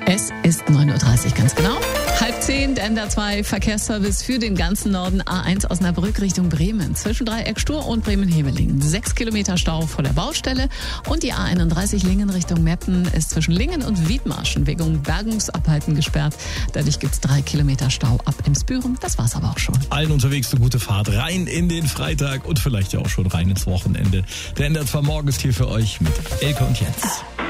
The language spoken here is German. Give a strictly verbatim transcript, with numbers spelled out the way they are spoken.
Es ist neun Uhr dreißig, ganz genau. Halb zehn, der N D R zwei Verkehrsservice für den ganzen Norden. A eins Osnabrück Richtung Bremen. Zwischen Dreieck Stur und Bremen-Heveling. Sechs Kilometer Stau vor der Baustelle. Und die A einunddreißig Lingen Richtung Meppen ist zwischen Lingen und Wiedmarschen wegen Bergungsabhalten gesperrt. Dadurch gibt's drei Kilometer Stau ab Emsbüren. Das war's aber auch schon. Allen unterwegs eine gute Fahrt rein in den Freitag und vielleicht ja auch schon rein ins Wochenende. Der N D R zwei Morgen ist hier für euch mit Elke und Jens.